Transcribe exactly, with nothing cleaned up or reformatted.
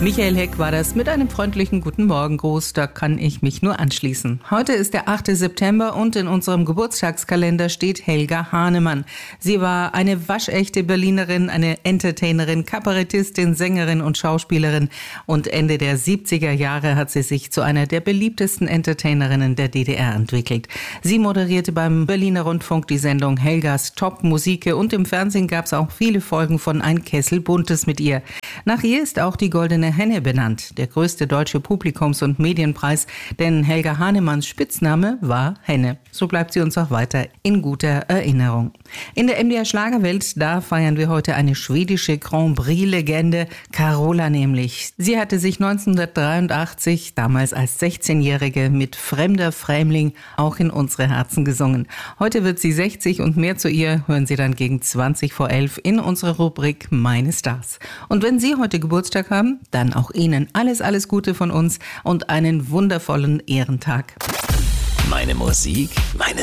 Michael Heck war das mit einem freundlichen Guten Morgen-Gruß. Da kann ich mich nur anschließen. Heute ist der achte September und in unserem Geburtstagskalender steht Helga Hahnemann. Sie war eine waschechte Berlinerin, eine Entertainerin, Kabarettistin, Sängerin und Schauspielerin. Und Ende der siebziger Jahre hat sie sich zu einer der beliebtesten Entertainerinnen der D D R entwickelt. Sie moderierte beim Berliner Rundfunk die Sendung Helgas Top-Musike und im Fernsehen gab es auch viele Folgen von Ein Kessel Buntes mit ihr. Nach ihr ist auch die Goldene Henne benannt, der größte deutsche Publikums- und Medienpreis, denn Helga Hahnemanns Spitzname war Henne. So bleibt sie uns auch weiter in guter Erinnerung. In der M D R Schlagerwelt, da feiern wir heute eine schwedische Grand Prix-Legende, Carola nämlich. Sie hatte sich neunzehnhundertdreiundachtzig, damals als sechzehnjährige, mit Fremder Främling auch in unsere Herzen gesungen. Heute wird sie sechzig und mehr zu ihr hören Sie dann gegen zwanzig vor elf in unserer Rubrik Meine Stars. Und wenn Sie heute Geburtstag haben, dann auch Ihnen alles, alles Gute von uns und einen wundervollen Ehrentag. Meine Musik, meine